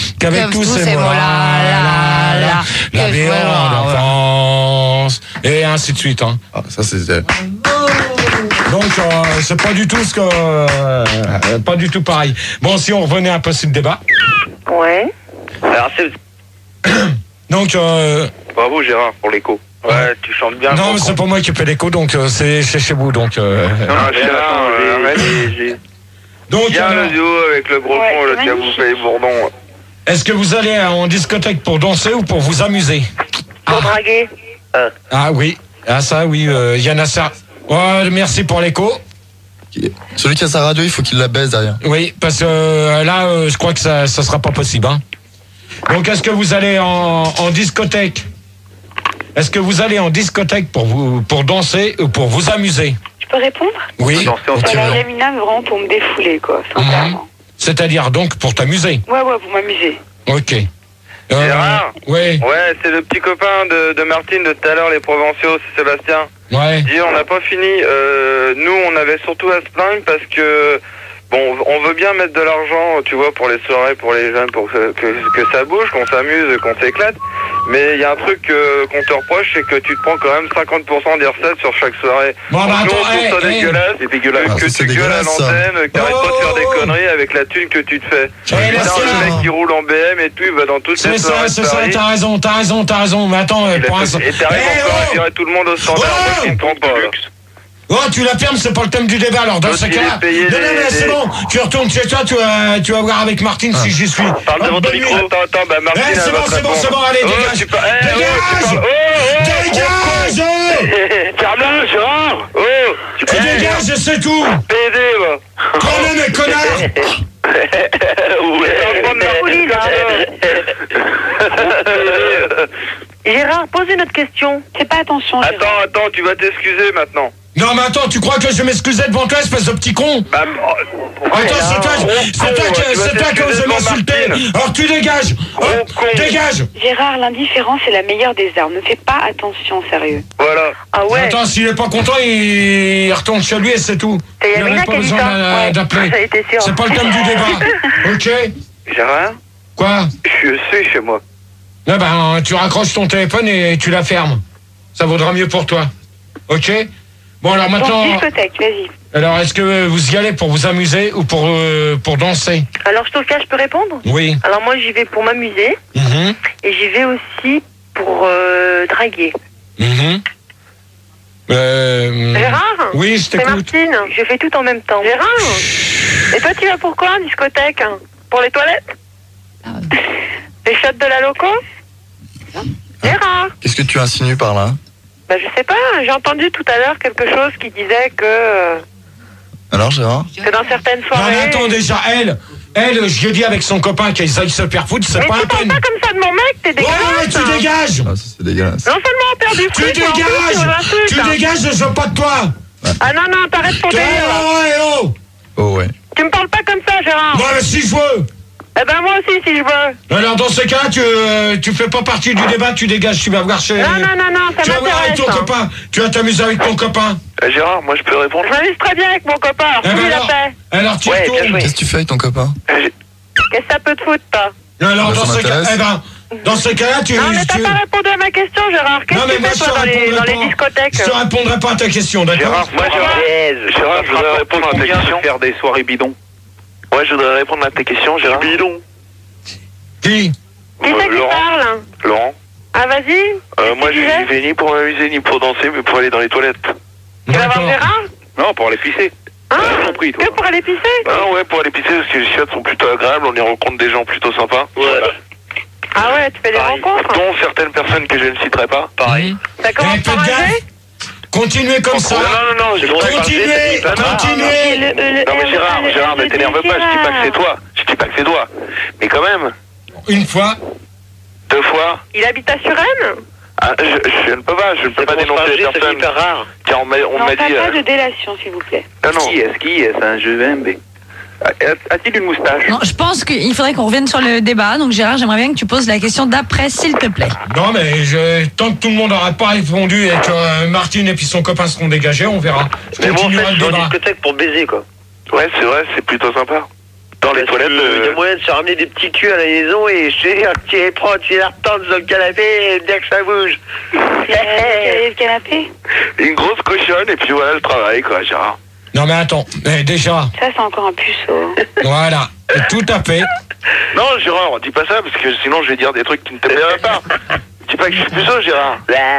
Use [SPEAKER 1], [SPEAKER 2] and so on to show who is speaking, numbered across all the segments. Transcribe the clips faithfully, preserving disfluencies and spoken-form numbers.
[SPEAKER 1] qu'avec tous ces mots-là, là, là, la vie en enfance, et ainsi de suite. Hein.
[SPEAKER 2] Ah, ça c'est...
[SPEAKER 1] Donc, euh, c'est pas du tout ce que... Euh, pas du tout pareil. Bon, si on revenait un peu sur le débat.
[SPEAKER 3] Ouais.
[SPEAKER 4] Alors, c'est...
[SPEAKER 1] Donc, euh...
[SPEAKER 4] Bravo Gérard pour l'écho. Ouais, tu chantes bien.
[SPEAKER 1] Non, mais c'est pas moi qui fais l'écho, donc euh, c'est chez vous, donc... Euh...
[SPEAKER 4] Non, non, Gérard, euh, j'ai...
[SPEAKER 1] Donc,
[SPEAKER 4] bien
[SPEAKER 1] alors...
[SPEAKER 4] le duo avec le gros
[SPEAKER 3] ouais,
[SPEAKER 4] fond, le qui a bouffé les bourdons.
[SPEAKER 1] Est-ce que vous allez en discothèque pour danser ou pour vous amuser?
[SPEAKER 3] Pour ah. draguer.
[SPEAKER 4] Euh.
[SPEAKER 1] Ah oui, ah ça oui, il euh, y en a ça. Ouais, merci pour l'écho.
[SPEAKER 2] Celui qui a sa radio, il faut qu'il la baise derrière.
[SPEAKER 1] Oui, parce que euh, là, euh, je crois que ça ça sera pas possible. Hein. Donc, est-ce que vous allez en, en discothèque? Est-ce que vous allez en discothèque pour vous pour danser ou pour vous amuser?
[SPEAKER 3] Tu peux répondre?
[SPEAKER 1] Oui.
[SPEAKER 3] Alors, Yamina, vraiment pour me défouler, quoi, sincèrement.
[SPEAKER 1] Mmh. C'est-à-dire donc pour t'amuser?
[SPEAKER 3] Ouais, ouais, pour m'amuser.
[SPEAKER 1] Ok. Euh,
[SPEAKER 4] Gérard?
[SPEAKER 1] Ouais.
[SPEAKER 4] Ouais, c'est le petit copain de, de Martine de tout à l'heure, les Provinciaux, c'est Sébastien.
[SPEAKER 1] Ouais.
[SPEAKER 4] Dis, on n'a pas fini. Euh, nous, on avait surtout à se plaindre parce que, bon, on veut bien mettre de l'argent, tu vois, pour les soirées, pour les jeunes, pour que, que, que ça bouge, qu'on s'amuse, qu'on s'éclate. Mais il y a un truc euh, qu'on te reproche, c'est que tu te prends quand même cinquante pour cent des recettes sur chaque soirée.
[SPEAKER 1] Bon, bah,
[SPEAKER 4] nous,
[SPEAKER 1] attends,
[SPEAKER 4] on trouve
[SPEAKER 1] hey,
[SPEAKER 4] ça
[SPEAKER 1] hey.
[SPEAKER 4] dégueulasse, c'est dégueulasse.
[SPEAKER 2] Ah,
[SPEAKER 4] que
[SPEAKER 2] c'est
[SPEAKER 4] tu gueules à
[SPEAKER 2] dégueulasse, ça.
[SPEAKER 4] l'antenne, que t'arrêtes
[SPEAKER 1] Oh,
[SPEAKER 4] pas de faire des
[SPEAKER 1] oh,
[SPEAKER 4] conneries avec la thune que tu te fais.
[SPEAKER 1] Hey,
[SPEAKER 4] Putain,
[SPEAKER 1] laisse
[SPEAKER 4] le
[SPEAKER 1] ça.
[SPEAKER 4] mec qui roule en B M et tout, il va dans toutes
[SPEAKER 1] C'est
[SPEAKER 4] les
[SPEAKER 1] ça,
[SPEAKER 4] soirées de
[SPEAKER 1] c'est ça,
[SPEAKER 4] Paris.
[SPEAKER 1] t'as raison, t'as raison, t'as raison. Mais attends, euh,
[SPEAKER 4] Il a
[SPEAKER 1] pour un...
[SPEAKER 4] fait- Et t'arrives
[SPEAKER 1] Hey,
[SPEAKER 4] encore
[SPEAKER 1] oh
[SPEAKER 4] à virer tout le monde au standard,
[SPEAKER 1] Oh
[SPEAKER 4] parce qu'il ne trompe pas. là.
[SPEAKER 1] Oh, tu la fermes, c'est pas le thème du débat, alors dans
[SPEAKER 4] Donc,
[SPEAKER 1] ce
[SPEAKER 4] il
[SPEAKER 1] cas-là...
[SPEAKER 4] est payé
[SPEAKER 1] Non, non,
[SPEAKER 4] les-
[SPEAKER 1] mais c'est
[SPEAKER 4] les-
[SPEAKER 1] bon, tu retournes chez toi, tu vas, tu vas voir avec Martine si j'y suis.
[SPEAKER 4] Parle
[SPEAKER 1] Oh,
[SPEAKER 4] devant ton
[SPEAKER 1] bonne
[SPEAKER 4] micro.
[SPEAKER 1] nuit.
[SPEAKER 4] Attends, attends, bah Martine,
[SPEAKER 1] Eh, c'est
[SPEAKER 4] elle
[SPEAKER 1] bon,
[SPEAKER 4] va te
[SPEAKER 1] c'est bon,
[SPEAKER 4] répondre.
[SPEAKER 1] c'est bon, allez,
[SPEAKER 4] Oh,
[SPEAKER 1] dégage.
[SPEAKER 4] tu par- eh,
[SPEAKER 1] Dégage.
[SPEAKER 4] oh, tu parles- oh, oh,
[SPEAKER 1] Dégage.
[SPEAKER 4] Carla, Gérard. Oh,
[SPEAKER 1] Tu dégages, c'est tout.
[SPEAKER 4] P D, va.
[SPEAKER 1] Prenez mes connards.
[SPEAKER 3] Folie, là. Gérard, pose une autre question. Fais pas attention, Gérard.
[SPEAKER 4] Attends, attends, tu vas t'excuser maintenant.
[SPEAKER 1] Non, mais attends, tu crois que je vais m'excuser devant toi, espèce de petit con?
[SPEAKER 4] Bah, oh,
[SPEAKER 1] Attends, c'est toi, c'est toi,
[SPEAKER 4] con,
[SPEAKER 1] qui-
[SPEAKER 4] tu vas
[SPEAKER 1] c'est toi qui
[SPEAKER 4] t'excuser
[SPEAKER 1] ose
[SPEAKER 4] devant
[SPEAKER 1] m'insulter.
[SPEAKER 4] Martine.
[SPEAKER 1] Alors tu dégages.
[SPEAKER 4] Gros
[SPEAKER 1] Hop,
[SPEAKER 4] con.
[SPEAKER 1] dégage.
[SPEAKER 3] Gérard, l'indifférence est la meilleure des armes. Ne fais pas attention, sérieux.
[SPEAKER 4] Voilà.
[SPEAKER 3] Ah ouais.
[SPEAKER 1] Attends, s'il est pas content, il, il retourne chez lui et c'est tout.
[SPEAKER 3] C'est
[SPEAKER 1] Il
[SPEAKER 3] Yamina
[SPEAKER 1] n'aurait pas
[SPEAKER 3] qui a dit
[SPEAKER 1] besoin
[SPEAKER 3] ça.
[SPEAKER 1] d'a-
[SPEAKER 3] Ouais,
[SPEAKER 1] d'appeler.
[SPEAKER 3] ça a été sûr.
[SPEAKER 1] C'est pas le thème du débat. Ok?
[SPEAKER 4] Gérard,
[SPEAKER 1] Quoi?
[SPEAKER 4] je suis chez moi.
[SPEAKER 1] Eh ben, tu raccroches ton téléphone et tu la fermes. Ça vaudra mieux pour toi. Ok? Bon, alors maintenant...
[SPEAKER 3] Donc, discothèque, vas-y.
[SPEAKER 1] Alors, est-ce que vous y allez pour vous amuser ou pour, euh, pour danser?
[SPEAKER 3] Alors, je te cache, je peux répondre?
[SPEAKER 1] Oui.
[SPEAKER 3] Alors, moi, j'y vais pour m'amuser.
[SPEAKER 1] Mhm.
[SPEAKER 3] Et j'y vais aussi pour euh, draguer.
[SPEAKER 1] Mhm. Euh...
[SPEAKER 3] Gérard?
[SPEAKER 1] Oui, je
[SPEAKER 3] C'est
[SPEAKER 1] t'écoute.
[SPEAKER 3] Martine. Je fais tout en même temps. Gérard? Et toi, tu vas pour quoi en discothèque? Pour les toilettes? Les shots de la loco? Gérard?
[SPEAKER 2] Qu'est-ce que tu insinues par là?
[SPEAKER 3] Bah, je sais pas. J'ai entendu tout à l'heure quelque chose qui disait que, euh,
[SPEAKER 2] Alors, Gérard?
[SPEAKER 3] que dans certaines
[SPEAKER 1] Non,
[SPEAKER 3] soirées...
[SPEAKER 1] mais attends, déjà, elle, elle, je lui ai dit avec son copain qu'elle aille se faire foutre, c'est
[SPEAKER 3] Mais
[SPEAKER 1] pas
[SPEAKER 3] tu
[SPEAKER 1] la
[SPEAKER 3] parles
[SPEAKER 1] peine.
[SPEAKER 3] pas comme ça de mon mec, t'es
[SPEAKER 1] Ouais,
[SPEAKER 3] dégueulasse.
[SPEAKER 1] mais tu
[SPEAKER 3] hein.
[SPEAKER 1] dégages.
[SPEAKER 2] Ah, ça c'est dégueulasse.
[SPEAKER 3] Non seulement on perd du
[SPEAKER 1] Tu
[SPEAKER 3] fric, mais en plus, tu
[SPEAKER 1] dégages.
[SPEAKER 3] m'insultes,
[SPEAKER 1] Tu
[SPEAKER 3] hein.
[SPEAKER 1] dégages, je veux pas de toi.
[SPEAKER 3] Ah non, non, t'arrêtes ton
[SPEAKER 1] Oh,
[SPEAKER 3] délire, là.
[SPEAKER 1] ouais, oh.
[SPEAKER 2] Oh ouais.
[SPEAKER 3] Tu me parles pas comme ça, Gérard.
[SPEAKER 1] Moi, si je veux.
[SPEAKER 3] Eh ben, moi aussi, si je veux.
[SPEAKER 1] Alors, dans ce cas, tu, euh, tu fais pas partie du débat, tu dégages, tu vas voir chez...
[SPEAKER 3] Non, non, non, non, ça
[SPEAKER 1] Tu vas voir avec
[SPEAKER 3] m'intéresse.
[SPEAKER 1] ton
[SPEAKER 3] hein.
[SPEAKER 1] copain. Tu vas t'amuser avec ton copain.
[SPEAKER 4] Eh, Gérard, moi je peux répondre.
[SPEAKER 3] Je m'amuse très bien avec mon copain, alors
[SPEAKER 1] Eh
[SPEAKER 3] fous-lui
[SPEAKER 1] ben
[SPEAKER 3] la
[SPEAKER 1] alors,
[SPEAKER 3] paix.
[SPEAKER 1] alors tu
[SPEAKER 4] Ouais, bien
[SPEAKER 1] retournes.
[SPEAKER 4] joué.
[SPEAKER 2] Qu'est-ce que tu fais avec ton copain?
[SPEAKER 3] Qu'est-ce que ça peut te foutre, toi?
[SPEAKER 1] Alors,
[SPEAKER 2] Bah,
[SPEAKER 1] dans
[SPEAKER 2] ça
[SPEAKER 1] ce cas,
[SPEAKER 2] m'intéresse.
[SPEAKER 1] eh ben, dans ce cas-là, tu...
[SPEAKER 3] Non, mais t'as
[SPEAKER 1] tu...
[SPEAKER 3] pas répondu à ma question, Gérard. Qu'est-ce
[SPEAKER 1] Non,
[SPEAKER 3] que
[SPEAKER 1] mais
[SPEAKER 3] tu
[SPEAKER 1] moi,
[SPEAKER 3] fais,
[SPEAKER 1] je te
[SPEAKER 3] toi, dans les, dans les
[SPEAKER 1] répondrai pas.
[SPEAKER 3] discothèques?
[SPEAKER 1] Je te répondrai pas à ta question, d'accord?
[SPEAKER 4] Gérard, moi Gérard, Gérard, je voudrais répondre à ta question.
[SPEAKER 5] Faire des soirées bidons.
[SPEAKER 4] Ouais, je voudrais répondre à ta question, Gérard. Bidon.
[SPEAKER 1] Qui?
[SPEAKER 3] Qui c'est qui
[SPEAKER 4] Laurent.
[SPEAKER 3] parle?
[SPEAKER 4] Laurent.
[SPEAKER 3] Ah, vas-y.
[SPEAKER 4] Euh,
[SPEAKER 3] Qu'est-ce
[SPEAKER 4] moi
[SPEAKER 3] que
[SPEAKER 4] je
[SPEAKER 3] tu disais?
[SPEAKER 4] vais ni pour m'amuser ni pour danser, mais pour aller dans les toilettes.
[SPEAKER 3] Tu vas voir
[SPEAKER 1] D'accord.
[SPEAKER 3] Gérard?
[SPEAKER 5] Non, pour aller pisser.
[SPEAKER 3] Hein?
[SPEAKER 5] T'as compris, toi.
[SPEAKER 3] Que pour aller pisser?
[SPEAKER 4] Ah ouais, pour aller pisser parce que les chiottes sont plutôt agréables, on y rencontre des gens plutôt sympas. Ouais.
[SPEAKER 3] Ah ouais, tu fais des rencontres?
[SPEAKER 4] Dont certaines personnes que je ne citerai pas.
[SPEAKER 1] Pareil.
[SPEAKER 3] Ça commence
[SPEAKER 1] Eh,
[SPEAKER 3] par
[SPEAKER 1] faites
[SPEAKER 3] un
[SPEAKER 1] gaffe.
[SPEAKER 3] G?
[SPEAKER 1] Continuez comme ça.
[SPEAKER 4] Non, non, non, je voudrais
[SPEAKER 1] Continuez,
[SPEAKER 4] pas- Non, non,
[SPEAKER 1] continuez.
[SPEAKER 3] Le- le-
[SPEAKER 4] Non mais
[SPEAKER 3] le-
[SPEAKER 4] Gérard,
[SPEAKER 3] le-
[SPEAKER 4] Gérard,
[SPEAKER 3] le-
[SPEAKER 4] ne t'énerve
[SPEAKER 3] le-
[SPEAKER 4] pas, je dis pas que c'est
[SPEAKER 3] Gérard.
[SPEAKER 4] toi. Je dis pas que c'est toi. Mais quand même,
[SPEAKER 1] Une fois.
[SPEAKER 4] deux fois.
[SPEAKER 3] Il habite à Suresnes?
[SPEAKER 4] Ah, je, je ne peux pas, je ne peux pas dénoncer les personnes.
[SPEAKER 5] rare.
[SPEAKER 4] Car on m'a on
[SPEAKER 3] Non,
[SPEAKER 4] m'a
[SPEAKER 3] pas
[SPEAKER 4] dit.
[SPEAKER 3] pas
[SPEAKER 4] euh,
[SPEAKER 3] de délation, s'il vous plaît.
[SPEAKER 4] Non, non.
[SPEAKER 5] Qui est-ce qui est-ce un jeu M B? A-t-il une moustache?
[SPEAKER 6] Non, je pense qu'il faudrait qu'on revienne sur le débat. Donc Gérard, j'aimerais bien que tu poses la question d'après, s'il te plaît.
[SPEAKER 1] Non, mais je, tant que tout le monde n'aura pas répondu et que euh, Martine et puis son copain seront dégagés, on verra. Je
[SPEAKER 4] Mais bon, en
[SPEAKER 1] continuerai
[SPEAKER 4] fait,
[SPEAKER 1] le
[SPEAKER 4] je suis en
[SPEAKER 1] débat.
[SPEAKER 4] discothèque pour baiser, quoi. Ouais, c'est vrai, c'est plutôt sympa.
[SPEAKER 7] Dans les toilettes.
[SPEAKER 8] Il euh... y a moyen de se ramener des petits culs à la maison et je sais, tu les prends, tu les retentes sur le canapé et dès que ça bouge.
[SPEAKER 3] Le canapé.
[SPEAKER 7] Une grosse cochonne et puis voilà le travail, quoi, Gérard.
[SPEAKER 1] Non mais attends, eh, déjà.
[SPEAKER 3] Ça, c'est encore un puceau.
[SPEAKER 1] Voilà, tout à fait.
[SPEAKER 7] Non, Gérard, dis pas ça parce que sinon je vais dire des trucs qui ne te plairaient pas. Dis pas que je suis puceau, Gérard.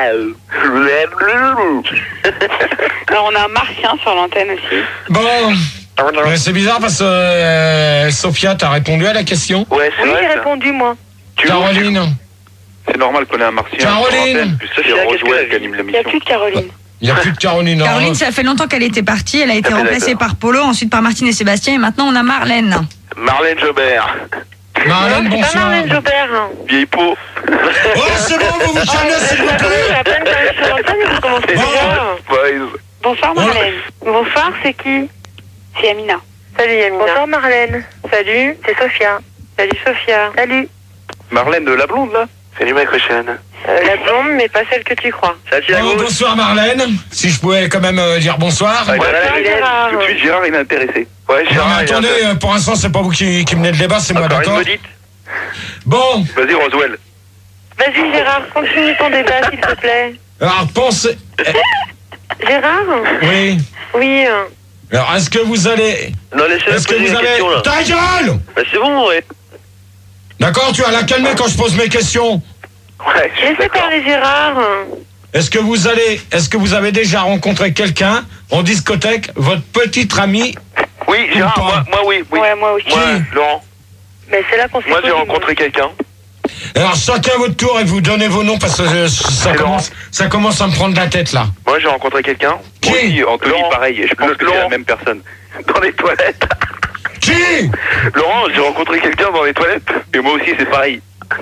[SPEAKER 3] Alors, on a un martien sur l'antenne aussi.
[SPEAKER 1] Bon. Mais c'est bizarre parce que euh, Sophia, t'as répondu à la question?
[SPEAKER 7] Ouais, c'est
[SPEAKER 3] Oui,
[SPEAKER 7] vrai.
[SPEAKER 3] j'ai
[SPEAKER 7] ça.
[SPEAKER 3] répondu, moi.
[SPEAKER 7] Tu
[SPEAKER 1] Caroline.
[SPEAKER 7] C'est normal qu'on ait un martien.
[SPEAKER 1] Caroline.
[SPEAKER 7] Plus c'est Roswell qui anime
[SPEAKER 3] Il n'y a
[SPEAKER 7] l'émission.
[SPEAKER 3] plus de Caroline.
[SPEAKER 1] Il n'y a plus de Caroline. non.
[SPEAKER 6] Caroline, ça fait longtemps qu'elle était partie. Elle a été
[SPEAKER 7] Ah, mais
[SPEAKER 6] remplacée
[SPEAKER 7] d'accord.
[SPEAKER 6] par Polo, ensuite par Martine et Sébastien. Et maintenant, on a Marlène.
[SPEAKER 7] Marlène Jobert.
[SPEAKER 1] Marlène,
[SPEAKER 3] Non, c'est pas
[SPEAKER 1] bonsoir.
[SPEAKER 3] Marlène Jobert.
[SPEAKER 7] Vieille peau.
[SPEAKER 1] Oh, c'est bon, vous vous calmez, s'il vous plaît.
[SPEAKER 3] Oui, à peine qu'elle est sur l'antenne, vous commencez déjà.
[SPEAKER 7] Boys.
[SPEAKER 3] Bonsoir, Marlène. Bonsoir, c'est qui? C'est Amina. Salut, Amina. Bonsoir, Marlène. Salut, c'est Sophia. Salut, Sophia. Salut.
[SPEAKER 7] Marlène de la blonde, là. Salut, ma cochonne.
[SPEAKER 3] Euh, la blonde, mais pas celle que tu crois.
[SPEAKER 8] Salut,
[SPEAKER 1] Oh, bonsoir Marlène. Si je pouvais quand même euh, dire bonsoir.
[SPEAKER 7] Ouais,
[SPEAKER 3] Bonsoir,
[SPEAKER 7] voilà,
[SPEAKER 3] Gérard.
[SPEAKER 7] tout de suite, Gérard, il est intéressé. Ouais,
[SPEAKER 1] Non
[SPEAKER 7] Gérard,
[SPEAKER 1] mais
[SPEAKER 7] il est
[SPEAKER 1] attendez,
[SPEAKER 7] intéressé.
[SPEAKER 1] euh, pour l'instant c'est pas vous qui, qui menez le débat, c'est moi,
[SPEAKER 7] Encore
[SPEAKER 1] d'accord?
[SPEAKER 7] une vedette.
[SPEAKER 1] Bon,
[SPEAKER 7] Vas-y, Roswell.
[SPEAKER 3] Vas-y, Gérard, continue ton débat, s'il te plaît.
[SPEAKER 1] alors pensez...
[SPEAKER 3] Gérard?
[SPEAKER 1] Oui.
[SPEAKER 3] Oui. euh,
[SPEAKER 1] Alors est-ce que vous allez...
[SPEAKER 8] Non, laissez-le
[SPEAKER 1] Est-ce que
[SPEAKER 8] poser
[SPEAKER 1] vous
[SPEAKER 8] la
[SPEAKER 1] avez...
[SPEAKER 8] question, là.
[SPEAKER 1] Ta gueule!
[SPEAKER 8] Bah, c'est bon, ouais.
[SPEAKER 1] D'accord, tu vas la calmer quand je pose mes questions.
[SPEAKER 7] Ouais, je suis
[SPEAKER 3] Laissez
[SPEAKER 7] d'accord.
[SPEAKER 3] parler Gérard.
[SPEAKER 1] Est-ce que vous allez... Est-ce que vous avez déjà rencontré quelqu'un en discothèque, votre petite amie?
[SPEAKER 7] Oui, Gérard,
[SPEAKER 1] Ou pas.
[SPEAKER 7] moi, moi, oui, oui.
[SPEAKER 3] Ouais, moi aussi.
[SPEAKER 7] Moi, Laurent.
[SPEAKER 3] Mais c'est là qu'on s'est
[SPEAKER 7] Moi, j'ai
[SPEAKER 3] connus,
[SPEAKER 7] rencontré quelqu'un.
[SPEAKER 1] Alors chacun votre tour et vous donnez vos noms parce que euh, ça
[SPEAKER 7] C'est
[SPEAKER 1] commence, ça commence à me prendre la tête là.
[SPEAKER 7] Moi, j'ai rencontré quelqu'un.
[SPEAKER 1] Qui?
[SPEAKER 7] Moi aussi, Anthony,
[SPEAKER 8] Laurent.
[SPEAKER 7] pareil. Je pense
[SPEAKER 8] Le-
[SPEAKER 7] que c'est la
[SPEAKER 8] Laurent.
[SPEAKER 7] même personne. Dans les toilettes.
[SPEAKER 1] Qui?
[SPEAKER 7] Laurent, j'ai rencontré quelqu'un dans les toilettes. Et moi aussi, c'est pareil.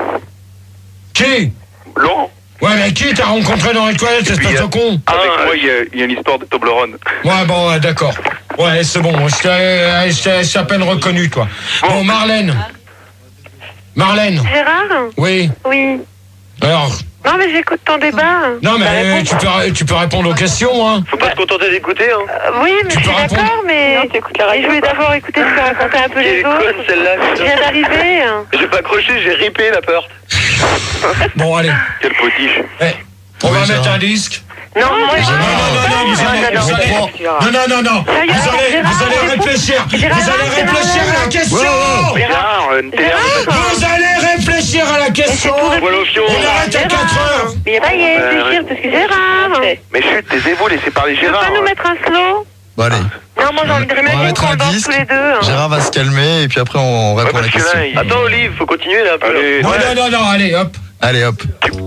[SPEAKER 1] Qui?
[SPEAKER 7] Laurent.
[SPEAKER 1] Ouais mais qui t'as rencontré dans les toilettes,
[SPEAKER 7] Et puis,
[SPEAKER 1] espèce de
[SPEAKER 7] euh,
[SPEAKER 1] con?
[SPEAKER 7] Avec
[SPEAKER 8] Ah,
[SPEAKER 7] moi, il y, a, il y a une histoire de Toblerone.
[SPEAKER 1] Ouais bon ouais, d'accord. Ouais c'est bon, je t'ai euh, je t'ai- je t'ai à peine reconnu toi. Bon Marlène. Marlène.
[SPEAKER 3] Gérard?
[SPEAKER 1] Oui.
[SPEAKER 3] Oui.
[SPEAKER 1] Alors.
[SPEAKER 3] Non, mais j'écoute ton débat.
[SPEAKER 1] Non mais
[SPEAKER 3] Bah,
[SPEAKER 1] euh,
[SPEAKER 3] réponds.
[SPEAKER 1] tu peux tu peux répondre aux questions hein.
[SPEAKER 8] Faut pas se contenter d'écouter, hein.
[SPEAKER 3] Euh, oui, mais
[SPEAKER 1] Tu
[SPEAKER 3] je suis
[SPEAKER 1] peux répondre.
[SPEAKER 3] d'accord, mais.
[SPEAKER 9] Non, t'écoutes la radio,
[SPEAKER 3] Et je voulais
[SPEAKER 9] quoi.
[SPEAKER 3] d'abord écouter ce que racontaient un peu
[SPEAKER 8] Quelle
[SPEAKER 3] les
[SPEAKER 8] est
[SPEAKER 3] autres.
[SPEAKER 8] conne, celle-là.
[SPEAKER 3] Je viens d'arriver.
[SPEAKER 8] J'ai pas accroché, j'ai ripé la porte.
[SPEAKER 1] Bon allez.
[SPEAKER 7] Quel potiche.
[SPEAKER 1] Eh, on
[SPEAKER 2] Oui,
[SPEAKER 1] va
[SPEAKER 2] ça
[SPEAKER 1] mettre
[SPEAKER 2] va.
[SPEAKER 1] un disque.
[SPEAKER 3] Non, moi, je-
[SPEAKER 1] Non, non, non, vous allez,
[SPEAKER 3] non,
[SPEAKER 1] vous
[SPEAKER 3] non,
[SPEAKER 1] allez, non, non, non, non,
[SPEAKER 3] Ça y est,
[SPEAKER 1] vous allez,
[SPEAKER 3] Gérard,
[SPEAKER 1] vous allez
[SPEAKER 3] réponds.
[SPEAKER 1] réfléchir, vous
[SPEAKER 3] Gérard,
[SPEAKER 1] allez
[SPEAKER 3] Gérard,
[SPEAKER 1] réfléchir à la question.
[SPEAKER 7] Gérard, euh, ne t'énerve pas.
[SPEAKER 1] Vous allez réfléchir à la question.
[SPEAKER 8] Voilà au fion.
[SPEAKER 1] On arrête à quatre heures.
[SPEAKER 3] Mais ça y est, réfléchir, parce que Gérard.
[SPEAKER 7] Mais chut, taisez-vous, laissez parler
[SPEAKER 3] Tu veux
[SPEAKER 7] Gérard.
[SPEAKER 3] pas nous mettre un slow?
[SPEAKER 2] Bon, allez.
[SPEAKER 3] Non, moi j'ai envie de
[SPEAKER 2] On va
[SPEAKER 3] remettre
[SPEAKER 2] mettre un
[SPEAKER 3] qu'on danse
[SPEAKER 2] disque.
[SPEAKER 3] tous les deux. hein.
[SPEAKER 2] Gérard va se calmer et puis après on
[SPEAKER 7] Ouais,
[SPEAKER 2] répond à la
[SPEAKER 7] parce que
[SPEAKER 2] question.
[SPEAKER 7] là, il-
[SPEAKER 8] Attends, Olive, faut continuer là un peu.
[SPEAKER 7] Allez,
[SPEAKER 1] Non,
[SPEAKER 7] ouais.
[SPEAKER 1] non, non, non, allez, hop.
[SPEAKER 2] Allez hop.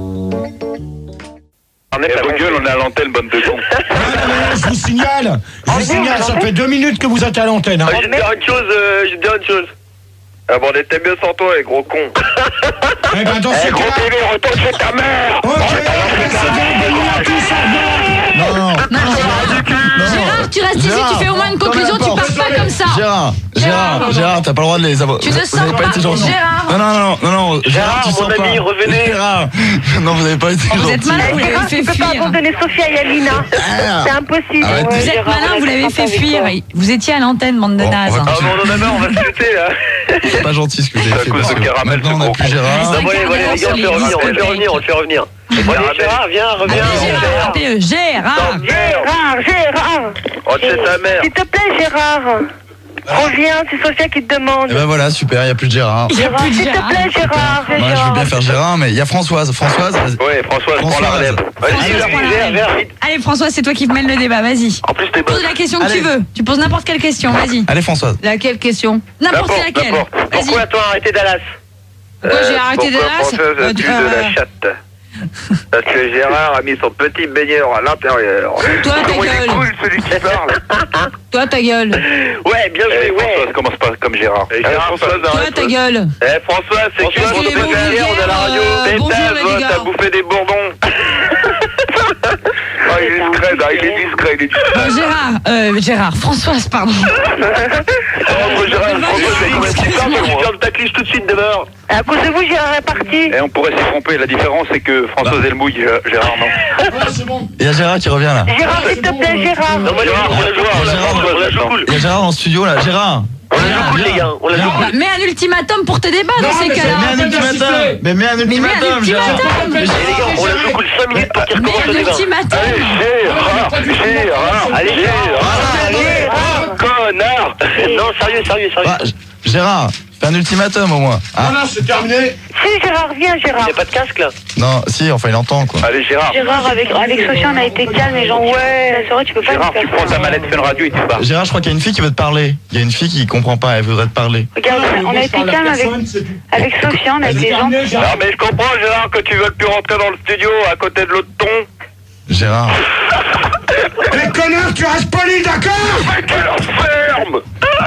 [SPEAKER 7] Eh, vos gueules, on est à l'antenne, bande de cons.
[SPEAKER 1] Non, non, non, je vous signale, je vous signale, ça fait deux minutes que vous êtes à l'antenne. hein.
[SPEAKER 8] Ah, je vais te dire une chose, euh, je vais te dire une chose. Ah bon, on était mieux sans toi, les gros cons.
[SPEAKER 1] Eh ben, dans ce
[SPEAKER 7] Eh, gros
[SPEAKER 1] cas-là,
[SPEAKER 7] bébé, retourne chez ta mère.
[SPEAKER 1] ok, c'est bon, bonne nuit à tous, au revoir.
[SPEAKER 2] Non, non. Non.
[SPEAKER 6] Gérard, tu restes ici,
[SPEAKER 2] Gérard,
[SPEAKER 6] tu fais au moins une conclusion, tu
[SPEAKER 2] ferme la
[SPEAKER 6] pars
[SPEAKER 2] porte.
[SPEAKER 6] pas comme ça.
[SPEAKER 2] Gérard,
[SPEAKER 6] Gérard.
[SPEAKER 2] Gérard, Gérard, t'as pas le droit de les avoir.
[SPEAKER 6] Tu ne
[SPEAKER 2] vous avez
[SPEAKER 6] sors
[SPEAKER 2] pas
[SPEAKER 6] pas,
[SPEAKER 2] été gentil.
[SPEAKER 6] Gérard.
[SPEAKER 2] Non, non, non, non, non.
[SPEAKER 8] Gérard,
[SPEAKER 2] tu
[SPEAKER 8] mon
[SPEAKER 2] sors
[SPEAKER 8] ami,
[SPEAKER 2] pas.
[SPEAKER 8] revenez.
[SPEAKER 2] Gérard, non, vous avez pas été
[SPEAKER 6] Vous
[SPEAKER 2] gentil.
[SPEAKER 6] êtes malin, vous l'avez
[SPEAKER 3] Gérard,
[SPEAKER 6] fait
[SPEAKER 3] tu peux pas
[SPEAKER 6] fuir.
[SPEAKER 3] abandonner Sophia et Alina.
[SPEAKER 2] Ah.
[SPEAKER 3] C'est impossible.
[SPEAKER 2] Arrête.
[SPEAKER 6] Vous êtes
[SPEAKER 9] Gérard,
[SPEAKER 6] malin,
[SPEAKER 9] on
[SPEAKER 6] vous
[SPEAKER 9] est
[SPEAKER 6] l'avez
[SPEAKER 9] sympa
[SPEAKER 6] fait
[SPEAKER 9] avec
[SPEAKER 6] fuir.
[SPEAKER 9] toi.
[SPEAKER 6] Vous étiez à l'antenne, bande de
[SPEAKER 2] Bon, on
[SPEAKER 6] nazes.
[SPEAKER 2] va
[SPEAKER 8] Ah bon, on en a marre, on va se jeter là.
[SPEAKER 2] C'est pas gentil ce que vous
[SPEAKER 7] C'est à
[SPEAKER 2] avez fait.
[SPEAKER 7] cause
[SPEAKER 2] parce
[SPEAKER 7] de
[SPEAKER 2] que
[SPEAKER 7] caramel,
[SPEAKER 2] Maintenant, on
[SPEAKER 7] ce
[SPEAKER 2] a
[SPEAKER 7] gros
[SPEAKER 2] plus
[SPEAKER 7] con.
[SPEAKER 2] Gérard.
[SPEAKER 3] Ah,
[SPEAKER 8] Non, bon, allez, allez, les gars, on le fait revenir, on le fait revenir, on le fait revenir. Allez, Gérard, viens, reviens.
[SPEAKER 6] Appelez Gérard, appelez-le. Gérard.
[SPEAKER 3] Gérard, Gérard.
[SPEAKER 8] Oh, c'est ta mère.
[SPEAKER 3] S'il te plaît, Gérard. Reviens, c'est Sophia qui te demande.
[SPEAKER 2] Et ben voilà, super, il n'y a plus de Gérard.
[SPEAKER 6] Il n'y a plus de
[SPEAKER 3] S'il te
[SPEAKER 6] Gérard.
[SPEAKER 3] plaît, Gérard.
[SPEAKER 2] Moi, je veux bien faire Gérard, mais il y a Françoise. Françoise, vas-y.
[SPEAKER 7] Ouais, Françoise, prends la relève.
[SPEAKER 8] Vas-y,
[SPEAKER 6] Françoise,
[SPEAKER 8] Gérard,
[SPEAKER 6] prends la
[SPEAKER 8] Gérard,
[SPEAKER 6] relève.
[SPEAKER 8] Gérard, vite.
[SPEAKER 6] Allez, François, c'est toi qui mène le débat, vas-y.
[SPEAKER 7] En plus, t'es bonne.
[SPEAKER 6] Pose la question que
[SPEAKER 2] Allez.
[SPEAKER 6] tu veux. Tu poses n'importe quelle question, vas-y.
[SPEAKER 2] Allez, Françoise.
[SPEAKER 6] Laquelle question? N'importe
[SPEAKER 7] N'importe,
[SPEAKER 6] laquelle.
[SPEAKER 7] n'importe.
[SPEAKER 6] Vas-y.
[SPEAKER 8] Pourquoi toi arrêter Dallas?
[SPEAKER 6] Pourquoi j'ai arrêté
[SPEAKER 4] Pourquoi
[SPEAKER 6] Dallas
[SPEAKER 4] Françoise
[SPEAKER 6] Euh,
[SPEAKER 4] a tué
[SPEAKER 6] euh,
[SPEAKER 4] de la chatte? Parce que Gérard a mis son petit baigneur à l'intérieur.
[SPEAKER 6] Toi, ta
[SPEAKER 4] Comment il est
[SPEAKER 6] gueule.
[SPEAKER 4] cool celui qui parle.
[SPEAKER 6] Toi, ta gueule.
[SPEAKER 8] Ouais, bien
[SPEAKER 7] Eh,
[SPEAKER 8] joué,
[SPEAKER 7] Françoise,
[SPEAKER 8] ouais.
[SPEAKER 7] commence pas comme Gérard.
[SPEAKER 4] Et Gérard,
[SPEAKER 7] Françoise,
[SPEAKER 6] Toi,
[SPEAKER 7] arrête.
[SPEAKER 6] ta gueule.
[SPEAKER 4] Eh François, c'est qui
[SPEAKER 6] François,
[SPEAKER 4] votre
[SPEAKER 6] il est
[SPEAKER 4] préféré? On est à la radio.
[SPEAKER 6] vulgaire, euh, bonjour,
[SPEAKER 4] Pétale,
[SPEAKER 6] les gars.
[SPEAKER 4] t'as bouffé des bourdons. Ah, il est discret, là, il est discret, il est discret.
[SPEAKER 6] Bon, Gérard, euh, Gérard, Françoise, pardon.
[SPEAKER 4] Entre Gérard et François, c'est combien de
[SPEAKER 6] Excuse-moi.
[SPEAKER 4] temps?
[SPEAKER 8] Tu fermes ta cliche tout de suite d'abord.
[SPEAKER 3] À cause de vous, Gérard est parti.
[SPEAKER 7] Et on pourrait s'y tromper. La différence, c'est que Françoise, elle mouille, Gé- Gérard, non.
[SPEAKER 1] Ouais, c'est bon.
[SPEAKER 2] Il y a Gérard qui revient là.
[SPEAKER 3] Gérard, s'il te plaît, Gérard.
[SPEAKER 8] Non, moi,
[SPEAKER 7] Gérard,
[SPEAKER 8] on la joue, on la joue, on la joue cool.
[SPEAKER 2] Il y a Gérard dans le studio là. Gérard,
[SPEAKER 8] On a le coup, les gars. On a le coup.
[SPEAKER 6] Bah, mets un ultimatum pour tes débats dans ces
[SPEAKER 2] Mais
[SPEAKER 6] cas-là.
[SPEAKER 2] mets un ultimatum. Mais mets un
[SPEAKER 6] Mais mets un
[SPEAKER 2] ultimatum, Gérard.
[SPEAKER 6] ultimatum.
[SPEAKER 8] Les gars, on a le coup de cinq minutes pour qu'il
[SPEAKER 6] Mets
[SPEAKER 8] recommence
[SPEAKER 6] un
[SPEAKER 8] le débat.
[SPEAKER 6] ultimatum.
[SPEAKER 7] Allez, Gérard, Gérard,
[SPEAKER 8] Allez, Gérard,
[SPEAKER 7] connard.
[SPEAKER 8] Non, sérieux, sérieux, sérieux.
[SPEAKER 2] Ah, G- Gérard, fais un ultimatum au moins. Hein
[SPEAKER 1] Voilà, c'est terminé.
[SPEAKER 3] Si, Gérard, viens,
[SPEAKER 8] Il
[SPEAKER 3] Gérard.
[SPEAKER 8] n'y a pas de casque là.
[SPEAKER 2] Non, si, enfin il entend quoi.
[SPEAKER 7] Allez, Gérard.
[SPEAKER 3] Gérard, avec, avec Sophia, on a été calme et gentil. Ouais, c'est vrai, tu peux pas
[SPEAKER 7] Gérard,
[SPEAKER 3] nous
[SPEAKER 7] tu
[SPEAKER 3] faire
[SPEAKER 7] prends
[SPEAKER 3] ça.
[SPEAKER 7] ta manette Fun Radio et tu pars.
[SPEAKER 2] Gérard, je crois qu'il y a une fille qui veut te parler. Il y a une fille qui comprend pas, elle voudrait te parler.
[SPEAKER 3] Regarde, on a été calme avec, avec Sophia, on a été gentil.
[SPEAKER 7] Non, mais je comprends, Gérard, que tu veux plus rentrer dans le studio à côté de l'autre ton.
[SPEAKER 2] Gérard.
[SPEAKER 1] Les connards, tu restes poli, d'accord?
[SPEAKER 7] Quelle ferme.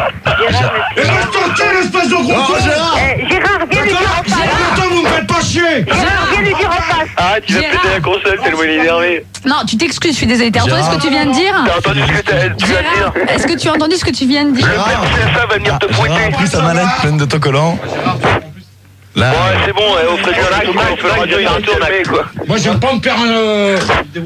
[SPEAKER 1] Et reste tranquille, espèce de gros con.
[SPEAKER 2] Gérard.
[SPEAKER 3] Eh, Gérard, viens lui dire en face.
[SPEAKER 1] Attends, vous me faites pas chier.
[SPEAKER 3] Gérard, viens lui dire en face.
[SPEAKER 8] Ah, tu vas
[SPEAKER 6] Gérard.
[SPEAKER 8] péter la console, c'est le moyen énervé.
[SPEAKER 6] Non, tu t'excuses, je suis désolée. T'as entendu ce que tu viens de dire?
[SPEAKER 7] T'as entendu ce que t'as- tu vas
[SPEAKER 6] Gérard,
[SPEAKER 7] dire?
[SPEAKER 6] est-ce que tu as entendu ce que tu viens de dire?
[SPEAKER 2] Gérard.
[SPEAKER 7] Ça va venir
[SPEAKER 2] Ah,
[SPEAKER 7] te
[SPEAKER 2] Gérard a
[SPEAKER 7] fouetter.
[SPEAKER 2] pris sa mallette pleine d'autocollants. Là.
[SPEAKER 7] Ouais, c'est bon, eh, au frais du lac, on fait le radio, il retourne quoi.
[SPEAKER 1] Moi, j'aime pas me faire un... euh,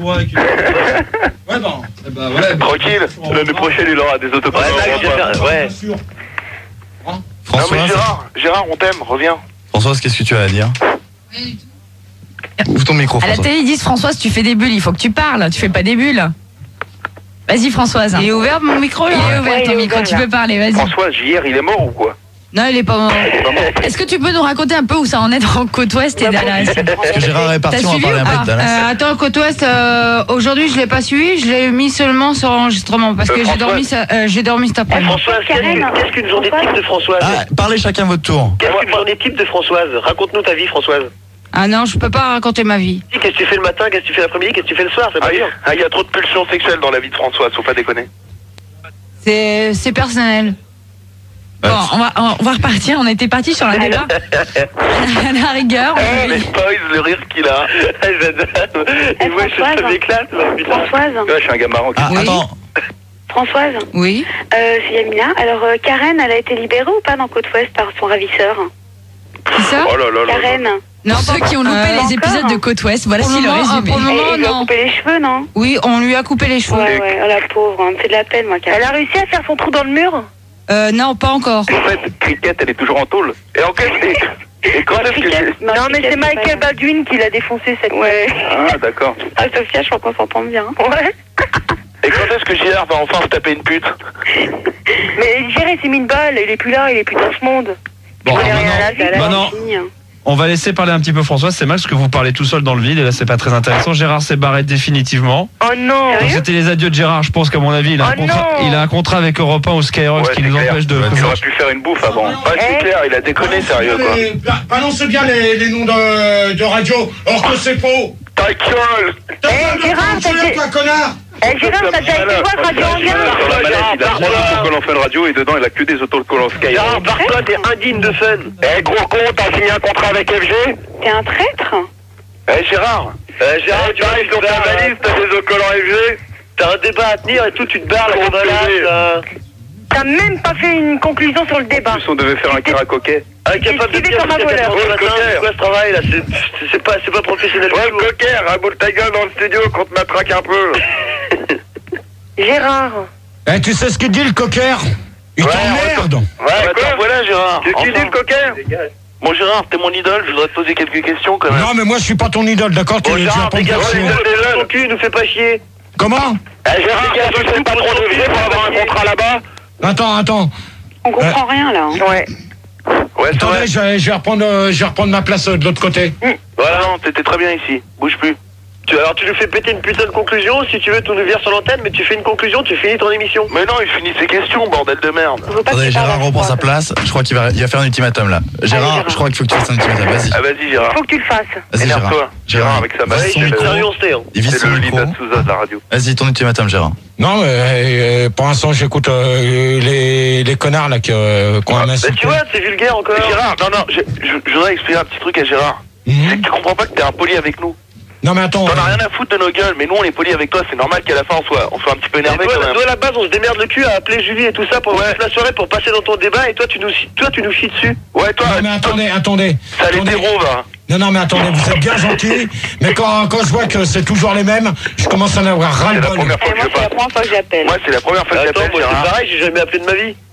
[SPEAKER 2] Ouais, bon. Eh ben, ouais.
[SPEAKER 7] Tranquille, l'année prochaine, il aura des autocollants.
[SPEAKER 8] Ouais, Max, je vais faire- ouais.
[SPEAKER 7] Non, mais
[SPEAKER 2] Françoise,
[SPEAKER 7] Gérard, Gérard, on t'aime, reviens.
[SPEAKER 2] Françoise, qu'est-ce que tu as à dire? Ouvre ton micro,
[SPEAKER 6] À la
[SPEAKER 2] Françoise.
[SPEAKER 6] télé, ils disent Françoise, tu fais des bulles, il faut que tu parles, tu fais pas des bulles. Vas-y, Françoise. Il est ouvert mon micro là? Il est ouvert
[SPEAKER 3] Ouais,
[SPEAKER 6] ton
[SPEAKER 3] il est
[SPEAKER 6] micro,
[SPEAKER 3] ouvert,
[SPEAKER 6] tu
[SPEAKER 3] là.
[SPEAKER 6] peux parler, vas-y.
[SPEAKER 7] François, hier, il est mort ou quoi?
[SPEAKER 6] Non, il est pas mort. Est-ce que tu peux nous raconter un peu où ça en est dans Côte Ouest et Dallas?
[SPEAKER 2] Parce que Gérard est parti,
[SPEAKER 6] T'as
[SPEAKER 2] on va
[SPEAKER 6] suivi
[SPEAKER 2] parler
[SPEAKER 6] ou
[SPEAKER 2] un peu
[SPEAKER 6] pas
[SPEAKER 2] de Dallas.
[SPEAKER 9] Euh, attends, Côte Ouest, euh, aujourd'hui je l'ai pas suivi, je l'ai mis seulement sur enregistrement parce
[SPEAKER 7] Euh,
[SPEAKER 9] que j'ai
[SPEAKER 7] François.
[SPEAKER 9] dormi, ça- euh, j'ai dormi cet après-midi.
[SPEAKER 8] Françoise, qu'est-ce que- qu'est-ce qu'une journée type de Françoise?
[SPEAKER 2] Ah, parlez chacun votre tour.
[SPEAKER 8] Qu'est-ce qu'une journée type de Françoise? Raconte-nous ta vie, Françoise.
[SPEAKER 9] Ah non, je peux pas raconter ma vie.
[SPEAKER 8] Qu'est-ce que tu fais le matin, qu'est-ce que tu fais l'après-midi, qu'est-ce que tu fais le soir? C'est pas
[SPEAKER 7] Ah, il y
[SPEAKER 8] dur.
[SPEAKER 7] a- ah, il y a trop de pulsions sexuelles dans la vie de Françoise, faut pas déconner.
[SPEAKER 9] C'est c'est personnel.
[SPEAKER 6] Bon, on va, on va repartir, on était parti sur un débat. À la rigueur.
[SPEAKER 7] Eh, mais Boys, le rire qu'il a.
[SPEAKER 8] J'adore.
[SPEAKER 3] Eh,
[SPEAKER 8] Et moi, je
[SPEAKER 3] Françoise.
[SPEAKER 8] ça m'éclate. putain.
[SPEAKER 3] Françoise,
[SPEAKER 7] Ouais, je suis un gars marrant.
[SPEAKER 2] Ah,
[SPEAKER 9] Oui.
[SPEAKER 2] attends.
[SPEAKER 3] Françoise,
[SPEAKER 9] Oui.
[SPEAKER 3] euh, c'est Yamina. Alors, euh, Karen, elle a été libérée ou pas dans Côte Ouest par son ravisseur?
[SPEAKER 9] C'est ça?
[SPEAKER 7] Oh là là là là.
[SPEAKER 3] Karen.
[SPEAKER 6] Non, ceux qui ont loupé
[SPEAKER 9] Euh,
[SPEAKER 6] les
[SPEAKER 3] encore
[SPEAKER 6] épisodes de Côte Ouest, voilà
[SPEAKER 9] Pour
[SPEAKER 6] si
[SPEAKER 9] le
[SPEAKER 6] le
[SPEAKER 9] moment,
[SPEAKER 6] résumé.
[SPEAKER 9] pour le
[SPEAKER 3] Et
[SPEAKER 9] moment,
[SPEAKER 3] il lui a
[SPEAKER 9] non.
[SPEAKER 3] coupé les cheveux, non?
[SPEAKER 9] Oui, on lui a coupé les cheveux.
[SPEAKER 3] Ouais, ouais, oh la pauvre, on me fait de la peine, moi, Karen. Elle a réussi à faire son trou dans le mur?
[SPEAKER 9] Euh, non, pas encore.
[SPEAKER 7] En fait, Cricket, elle est toujours en tôle. Et en fait, et, et quand est-ce que j'ai...
[SPEAKER 3] Non, mais c'est Michael Baldwin qui l'a défoncé cette ouais.
[SPEAKER 7] Ah, d'accord.
[SPEAKER 3] Ah, Sophia, je crois qu'on s'entend bien. Ouais.
[SPEAKER 7] Et quand est-ce que Gérard va enfin se taper une pute?
[SPEAKER 3] Mais Gérard s'est mis une balle, il est plus là, il est plus dans ce monde.
[SPEAKER 10] Bon,
[SPEAKER 3] Il connaît
[SPEAKER 10] ah,
[SPEAKER 3] rien à la
[SPEAKER 10] maintenant,
[SPEAKER 3] vie, là,
[SPEAKER 10] maintenant,
[SPEAKER 3] c'est fini, hein.
[SPEAKER 10] on va laisser parler un petit peu Françoise. C'est Max que vous parlez tout seul dans le vide et là c'est pas très intéressant. Gérard s'est barré définitivement.
[SPEAKER 3] Oh non.
[SPEAKER 10] Donc, c'était les adieux de Gérard. Je pense qu'à mon avis il a, un
[SPEAKER 3] Oh
[SPEAKER 10] contrat,
[SPEAKER 3] non.
[SPEAKER 10] il a un contrat avec Europe un ou Skyrock
[SPEAKER 7] Ouais,
[SPEAKER 10] qui
[SPEAKER 7] c'est
[SPEAKER 10] nous
[SPEAKER 7] clair.
[SPEAKER 10] empêche de.
[SPEAKER 7] Il aurait pu faire une bouffe avant. Ah, c'est
[SPEAKER 3] Eh.
[SPEAKER 7] clair, il a déconné, sérieux, quoi.
[SPEAKER 1] Les- Balancez bien les, les noms de, de radio, or que c'est faux.
[SPEAKER 7] Ta gueule!
[SPEAKER 1] T'as
[SPEAKER 3] Eh,
[SPEAKER 1] pas le
[SPEAKER 3] Gérard,
[SPEAKER 1] temps de
[SPEAKER 3] t'as
[SPEAKER 1] tuer,
[SPEAKER 3] dit-
[SPEAKER 1] toi, connard.
[SPEAKER 3] Eh, Gérard, t'as déjà été voir Radio Anguin?
[SPEAKER 7] Sur la manette, il a trois autocollants Fun Radio et dedans il a que des autocollants Skyrock.
[SPEAKER 8] Gérard, barre-toi, t'es indigne de fun.
[SPEAKER 7] Eh, gros con, t'as signé un contrat avec F G?
[SPEAKER 3] T'es un traître?
[SPEAKER 7] Eh, Gérard! Eh, Gérard, tu arrives dans ta valise, t'as des autocollants F G?
[SPEAKER 8] T'as un débat à tenir et tout, tu te barres la
[SPEAKER 7] Gros
[SPEAKER 8] malade.
[SPEAKER 7] bébé.
[SPEAKER 8] là.
[SPEAKER 3] T'as même pas fait une conclusion sur le débat.
[SPEAKER 7] En plus, on devait faire un karaoké.
[SPEAKER 8] Incapable de
[SPEAKER 3] Esquivé
[SPEAKER 8] dire
[SPEAKER 3] comme un
[SPEAKER 8] jusqu'à
[SPEAKER 3] voleur.
[SPEAKER 8] quatre heures du
[SPEAKER 7] Ouais,
[SPEAKER 8] matin,
[SPEAKER 7] coquère.
[SPEAKER 8] c'est quoi ce travail là? C'est- c'est- C'est pas, c'est pas professionnel du
[SPEAKER 7] Ouais,
[SPEAKER 8] tout.
[SPEAKER 7] le cocker, à boule ta gueule dans le studio qu'on te matraque un peu.
[SPEAKER 3] Gérard.
[SPEAKER 1] Eh, tu sais ce qu'il dit, le cocker? Il
[SPEAKER 7] Ouais,
[SPEAKER 1] t'emmerde.
[SPEAKER 7] Ouais, quoi? Voilà, Gérard. Qu'est-ce qu'il
[SPEAKER 8] Enfin.
[SPEAKER 7] dit, le cocker? Bon, Gérard, t'es mon idole, je voudrais te poser quelques questions quand même.
[SPEAKER 1] Non, mais moi, je suis pas ton idole, d'accord? Tu
[SPEAKER 7] Bon,
[SPEAKER 1] tu vas
[SPEAKER 7] Gérard,
[SPEAKER 1] pas me
[SPEAKER 7] dégage,
[SPEAKER 1] faire chier.
[SPEAKER 7] dégage.
[SPEAKER 8] Ton cul, nous fais pas chier.
[SPEAKER 1] Comment?
[SPEAKER 7] Eh, Gérard, tu fais pas trop de F G pour avoir un contrat là-bas?
[SPEAKER 1] Attends, attends.
[SPEAKER 3] On comprend rien, là. hein. Ouais.
[SPEAKER 7] Ouais, c'est vrai.
[SPEAKER 1] Attendez, je vais, je vais reprendre, euh, je vais reprendre ma place euh, de l'autre côté.
[SPEAKER 7] Voilà, non, t'étais très bien ici. Bouge plus.
[SPEAKER 8] Tu, alors tu nous fais péter une putain de conclusion, si tu veux, tu nous vires sur l'antenne, mais tu fais une conclusion, tu finis ton émission.
[SPEAKER 7] Mais non, il finit ses questions, bordel de merde.
[SPEAKER 3] On veut pas
[SPEAKER 2] Attendez,
[SPEAKER 3] que tu parles
[SPEAKER 2] Gérard
[SPEAKER 3] à
[SPEAKER 2] reprend
[SPEAKER 3] froid.
[SPEAKER 2] sa place. Je crois qu'il va, il va faire un ultimatum là. Gérard,
[SPEAKER 3] Gérard.
[SPEAKER 2] je crois qu'il faut que tu fasses un ultimatum. Vas-y.
[SPEAKER 7] Ah, vas-y, Gérard.
[SPEAKER 3] Faut que tu le fasses.
[SPEAKER 2] Vas-y, Gérard.
[SPEAKER 7] Énerve-toi. Gérard, avec sa
[SPEAKER 2] vise
[SPEAKER 7] manette,
[SPEAKER 2] son
[SPEAKER 7] il
[SPEAKER 8] C'est
[SPEAKER 2] micro.
[SPEAKER 8] sérieux, on sait, hein.
[SPEAKER 2] Il vise
[SPEAKER 7] C'est
[SPEAKER 2] son
[SPEAKER 7] le
[SPEAKER 2] micro.
[SPEAKER 7] Lida de Souza de la radio.
[SPEAKER 2] Vas-y, ton ultimatum, Gérard.
[SPEAKER 1] Non, mais euh, pour l'instant, j'écoute euh, les, les connards là qui euh, qui ont un
[SPEAKER 8] Bah,
[SPEAKER 1] insulté.
[SPEAKER 8] tu vois, c'est vulgaire encore.
[SPEAKER 7] Mais Gérard, non, non, je, je, je voudrais expliquer un petit truc à Gérard.
[SPEAKER 1] Mhm.
[SPEAKER 7] C'est que tu comprends pas que t'es impoli avec nous.
[SPEAKER 1] Non, mais attends.
[SPEAKER 7] T'en as rien à foutre de nos gueules, mais nous on est poli avec toi, c'est normal qu'à la fin on soit, on soit un petit peu
[SPEAKER 8] Et
[SPEAKER 7] énervé
[SPEAKER 8] toi,
[SPEAKER 7] quand même.
[SPEAKER 8] toi, à la base, on se démerde le cul à appeler Julie et tout ça pour
[SPEAKER 7] Ouais.
[SPEAKER 8] toute la soirée pour passer dans ton débat et toi, tu nous, toi, tu nous chies dessus.
[SPEAKER 7] Ouais, toi,
[SPEAKER 1] Non, mais attendez, attendez.
[SPEAKER 7] ça
[SPEAKER 1] Attendez.
[SPEAKER 7] l'hétéro, va.
[SPEAKER 1] Non, non, mais attendez, vous êtes bien gentils, mais quand, quand je vois que c'est toujours les mêmes, je commence à en avoir
[SPEAKER 7] C'est la
[SPEAKER 1] ras-le-bol.
[SPEAKER 7] première fois
[SPEAKER 3] Et
[SPEAKER 7] que
[SPEAKER 3] moi,
[SPEAKER 7] je
[SPEAKER 3] c'est la
[SPEAKER 7] passe.
[SPEAKER 3] première fois que j'appelle.
[SPEAKER 7] Moi, c'est la première fois que
[SPEAKER 8] Attends,
[SPEAKER 7] j'appelle
[SPEAKER 8] moi, c'est
[SPEAKER 7] Gérard.
[SPEAKER 8] pareil, j'ai jamais appelé de ma vie.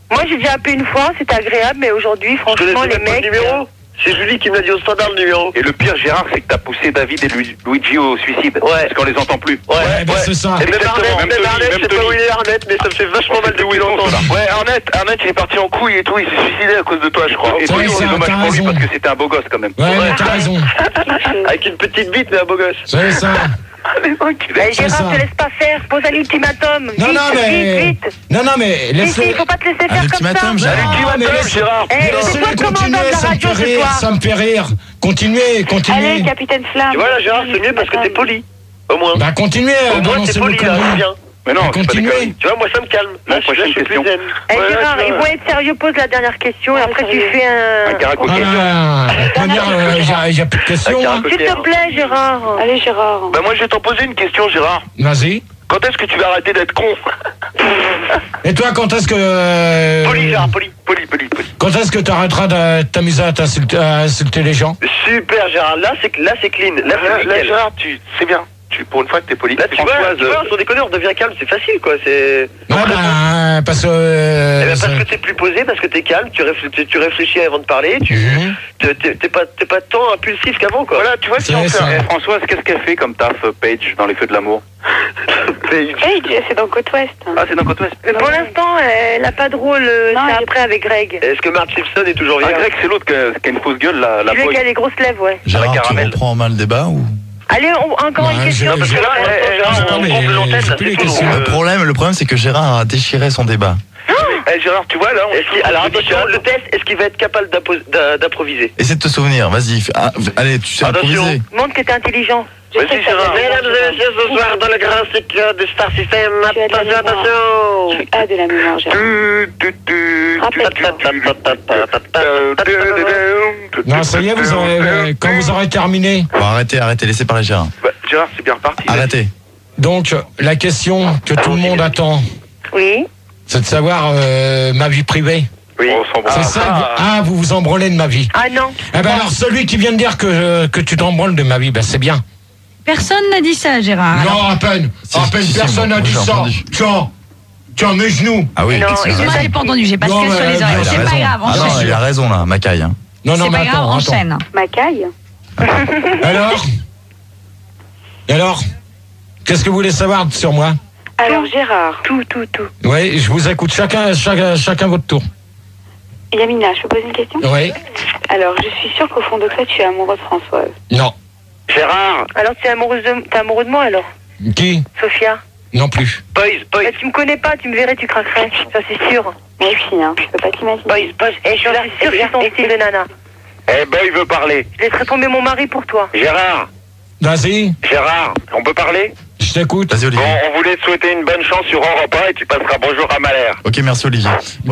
[SPEAKER 3] Moi, j'ai déjà appelé une fois, c'était agréable, mais aujourd'hui,
[SPEAKER 8] Je connaissais
[SPEAKER 3] franchement, les
[SPEAKER 8] même pas
[SPEAKER 3] mecs.
[SPEAKER 8] le numéro. C'est Julie qui me l'a dit au standard, le numéro.
[SPEAKER 7] Et le pire, Gérard, c'est que t'as poussé David et Lu- Luigi au suicide.
[SPEAKER 8] Ouais.
[SPEAKER 7] Parce qu'on les entend plus.
[SPEAKER 8] Ouais,
[SPEAKER 1] Ouais, ben c'est ça.
[SPEAKER 8] Et même
[SPEAKER 7] Exactement,
[SPEAKER 8] Arnett,
[SPEAKER 7] même
[SPEAKER 8] même
[SPEAKER 7] Tony,
[SPEAKER 8] Arnett,
[SPEAKER 7] même
[SPEAKER 8] je sais pas
[SPEAKER 7] Tony.
[SPEAKER 8] où il est Arnett, mais ça me fait vachement mal de
[SPEAKER 7] où
[SPEAKER 8] où
[SPEAKER 7] ils sont,
[SPEAKER 8] l'entendre.
[SPEAKER 7] ceux-là. Ouais, Arnett, Arnett, il est parti en couille et tout, il s'est suicidé à cause de toi, je crois. Et
[SPEAKER 1] Ouais,
[SPEAKER 7] Tony,
[SPEAKER 1] ça,
[SPEAKER 7] c'est dommage
[SPEAKER 1] t'as
[SPEAKER 7] pour lui
[SPEAKER 1] raison.
[SPEAKER 7] parce que c'était un beau gosse quand même.
[SPEAKER 1] Ouais, mais t'as raison.
[SPEAKER 8] Avec une petite bite, mais un beau gosse.
[SPEAKER 1] C'est ça.
[SPEAKER 3] Eh,
[SPEAKER 1] C'est
[SPEAKER 3] Gérard,
[SPEAKER 1] ça.
[SPEAKER 3] te laisse pas faire, pose un ultimatum.
[SPEAKER 1] Non,
[SPEAKER 3] vite,
[SPEAKER 1] non, mais.
[SPEAKER 3] Vite, vite.
[SPEAKER 1] Non, non, mais
[SPEAKER 3] Vite,
[SPEAKER 1] laisse-le.
[SPEAKER 3] il faut pas te laisser
[SPEAKER 2] Un
[SPEAKER 3] faire comme ça.
[SPEAKER 2] ultimatum, Gérard.
[SPEAKER 1] Non, mais laisse-
[SPEAKER 7] Gérard.
[SPEAKER 3] Eh, c'est
[SPEAKER 1] laissez-le
[SPEAKER 3] toi le commandant
[SPEAKER 1] continuer,
[SPEAKER 3] de la
[SPEAKER 1] ça me
[SPEAKER 3] radio
[SPEAKER 1] fait
[SPEAKER 3] ce
[SPEAKER 1] rire,
[SPEAKER 3] soir.
[SPEAKER 1] ça me fait rire. Continuez,
[SPEAKER 3] Allez,
[SPEAKER 1] continuez.
[SPEAKER 3] capitaine Flamme.
[SPEAKER 8] Tu vois, là, Gérard, c'est mieux parce que t'es poli. Au moins.
[SPEAKER 1] Bah, continuez,
[SPEAKER 8] Au moins,
[SPEAKER 1] balancez
[SPEAKER 8] t'es
[SPEAKER 1] vos
[SPEAKER 8] poli, là, c'est
[SPEAKER 1] conneries.
[SPEAKER 8] bien.
[SPEAKER 7] Mais non,
[SPEAKER 1] Bah,
[SPEAKER 7] c'est pas des
[SPEAKER 1] continuez.
[SPEAKER 7] conneries.
[SPEAKER 8] Tu vois, moi, ça me calme. Là,
[SPEAKER 7] Bon,
[SPEAKER 8] je suis, là,
[SPEAKER 7] prochaine
[SPEAKER 8] je suis plus
[SPEAKER 7] question.
[SPEAKER 8] zen.
[SPEAKER 3] Eh,
[SPEAKER 8] Ouais, là,
[SPEAKER 3] Gérard,
[SPEAKER 8] tu
[SPEAKER 3] il
[SPEAKER 8] vois.
[SPEAKER 3] faut être sérieux, pose la dernière question et après tu fais
[SPEAKER 7] Un
[SPEAKER 3] un.
[SPEAKER 7] caraco
[SPEAKER 1] Ah,
[SPEAKER 7] question.
[SPEAKER 1] on va dire, euh, il n'y a plus de questions. hein.
[SPEAKER 3] S'il te plaît, Gérard. Allez, Gérard.
[SPEAKER 7] Bah moi je vais t'en poser une question, Gérard.
[SPEAKER 1] Vas-y.
[SPEAKER 7] Quand est-ce que tu vas arrêter d'être con?
[SPEAKER 1] Et toi, quand est-ce que. euh,
[SPEAKER 7] Poli, Gérard, poli, poli, poli, poli.
[SPEAKER 1] Quand est-ce que tu arrêteras de t'amuser à t'insulter- à insulter les gens?
[SPEAKER 8] Super, Gérard. Là, c'est là, c'est clean. Là,
[SPEAKER 7] Là,
[SPEAKER 8] c'est
[SPEAKER 7] là,
[SPEAKER 8] nickel.
[SPEAKER 7] Gérard, tu, c'est bien. Tu, pour une fois que t'es poli.
[SPEAKER 8] Là, tu vois,
[SPEAKER 7] Françoise,
[SPEAKER 8] tu vois, sans déconner, on devient calme, c'est facile, quoi. C'est.
[SPEAKER 1] Ouais, bah, parce que.
[SPEAKER 8] Eh
[SPEAKER 1] euh,
[SPEAKER 8] ben,
[SPEAKER 1] ça-
[SPEAKER 8] parce que t'es plus posé, parce que t'es calme, tu, réfl- tu- tu réfléchis avant de parler, tu
[SPEAKER 1] Mhm.
[SPEAKER 8] t'es t'es- t'es pas, t'es pas tant impulsif qu'avant, quoi.
[SPEAKER 7] Voilà, tu vois, si
[SPEAKER 1] C'est
[SPEAKER 7] on fait.
[SPEAKER 1] ça.
[SPEAKER 7] Eh, Françoise, qu'est-ce qu'elle fait comme taf, euh, Paige, dans les feux de l'amour?
[SPEAKER 3] Hey, c'est dans Côte Ouest.
[SPEAKER 7] Ah, c'est dans Côte Ouest.
[SPEAKER 3] Mais pour l'instant, elle a pas de rôle, euh, c'est après avec Greg.
[SPEAKER 8] Est-ce que Mark Simpson est toujours
[SPEAKER 7] Ah,
[SPEAKER 8] vierge?
[SPEAKER 7] Greg, c'est l'autre qui a qui a une fausse gueule, la, la
[SPEAKER 3] Celui
[SPEAKER 7] boy.
[SPEAKER 3] qui a les grosses lèvres, ouais.
[SPEAKER 2] Gérard, tu
[SPEAKER 7] caramel.
[SPEAKER 2] reprends en main le débat ou...
[SPEAKER 3] Allez, on- encore
[SPEAKER 1] Ouais,
[SPEAKER 3] une question.
[SPEAKER 1] j'ai-
[SPEAKER 8] Parce que là, eh, eh, Gérard,
[SPEAKER 1] j'ai pas,
[SPEAKER 8] on
[SPEAKER 1] mais
[SPEAKER 8] prend de l'antenne,
[SPEAKER 1] j'ai
[SPEAKER 8] là,
[SPEAKER 1] plus
[SPEAKER 8] c'est
[SPEAKER 1] les
[SPEAKER 8] tout.
[SPEAKER 1] questions.
[SPEAKER 8] donc,
[SPEAKER 2] Le
[SPEAKER 8] euh,
[SPEAKER 2] problème, le problème, c'est que Gérard a déchiré son débat.
[SPEAKER 7] Eh, Gérard, tu vois, là, on
[SPEAKER 8] est-ce qu'il- alors attention, le test, est-ce qu'il va être capable d'impo- d'a- d'improviser?
[SPEAKER 2] Essaie de te souvenir, vas-y. fais- ah, allez, tu sais
[SPEAKER 8] Attention.
[SPEAKER 2] improviser.
[SPEAKER 3] Montre que t'es intelligent.
[SPEAKER 8] Vas-y, Gérard. Mesdames et messieurs, ce soir, dans le grand cycle de Star System, attention, attention.
[SPEAKER 3] Ah, de la mémoire,
[SPEAKER 7] Tu, tu, tu,
[SPEAKER 1] Non, ça y est, vous aurez, euh, quand vous aurez terminé.
[SPEAKER 2] Bon, arrêtez, arrêtez, laissez parler Gérard.
[SPEAKER 7] Bah, Gérard, c'est bien reparti.
[SPEAKER 2] Arrêtez.
[SPEAKER 1] Donc, la question que tout le monde attend,
[SPEAKER 3] Oui.
[SPEAKER 1] c'est de savoir euh, ma vie privée.
[SPEAKER 7] Oui. On s'en
[SPEAKER 1] C'est ça vous- Ah, vous vous embrouillez de ma vie.
[SPEAKER 3] Ah non.
[SPEAKER 1] Eh ben alors, celui qui vient de dire que, que tu t'embrouilles de ma vie, ben c'est bien.
[SPEAKER 6] Personne n'a dit ça, Gérard.
[SPEAKER 1] Non, à peine.
[SPEAKER 2] Si,
[SPEAKER 1] À peine
[SPEAKER 2] si, si,
[SPEAKER 1] personne
[SPEAKER 2] moi,
[SPEAKER 1] n'a
[SPEAKER 2] moi,
[SPEAKER 1] dit
[SPEAKER 2] j'ai
[SPEAKER 1] ça.
[SPEAKER 2] entendu.
[SPEAKER 1] Tiens, tiens, mes genoux.
[SPEAKER 2] Ah oui.
[SPEAKER 3] Non,
[SPEAKER 6] Excuse-moi, j'ai pas entendu, j'ai pas
[SPEAKER 1] Non,
[SPEAKER 6] ce que sur
[SPEAKER 1] mais-
[SPEAKER 6] les
[SPEAKER 1] Ah,
[SPEAKER 6] oreilles.
[SPEAKER 2] il a
[SPEAKER 6] C'est pas
[SPEAKER 2] raison.
[SPEAKER 6] grave,
[SPEAKER 2] Ah non,
[SPEAKER 6] enchaîne.
[SPEAKER 2] il a raison là, Macaille. Hein.
[SPEAKER 1] Non, non,
[SPEAKER 6] C'est
[SPEAKER 1] mais
[SPEAKER 6] pas grave,
[SPEAKER 1] attends, attends.
[SPEAKER 6] enchaîne.
[SPEAKER 3] Macaille.
[SPEAKER 1] Alors Et alors Qu'est-ce que vous voulez savoir sur moi?
[SPEAKER 3] Alors, Gérard. Tout, tout, tout.
[SPEAKER 1] Oui, je vous écoute chacun, chacun, chacun votre tour.
[SPEAKER 3] Yamina, je peux poser une question?
[SPEAKER 1] Oui.
[SPEAKER 3] Alors, je suis sûre qu'au fond de toi, tu es amoureux de Françoise.
[SPEAKER 1] Non.
[SPEAKER 8] Gérard,
[SPEAKER 3] Alors, tu es amoureuse de... T'es amoureux de moi, alors?
[SPEAKER 1] Qui?
[SPEAKER 3] Sophia?
[SPEAKER 1] Non plus.
[SPEAKER 8] boys, boys,
[SPEAKER 3] Bah, tu me connais pas, tu me verrais, tu craquerais. Ça, c'est sûr. Moi aussi, hein. Je peux pas t'imaginer.
[SPEAKER 8] boys, boys.
[SPEAKER 3] Et je suis sûre que je suis son style de nana.
[SPEAKER 7] Eh ben, il veut parler.
[SPEAKER 3] Je laisserai tomber mon mari pour toi.
[SPEAKER 7] Gérard,
[SPEAKER 1] Vas-y,
[SPEAKER 7] Gérard, on peut parler?
[SPEAKER 1] je t'écoute.
[SPEAKER 2] Vas-y
[SPEAKER 7] Bon,
[SPEAKER 2] Olivier.
[SPEAKER 7] on voulait te souhaiter une bonne chance sur Europe un et tu passeras bonjour à Malher.
[SPEAKER 2] Ok, merci Olivier.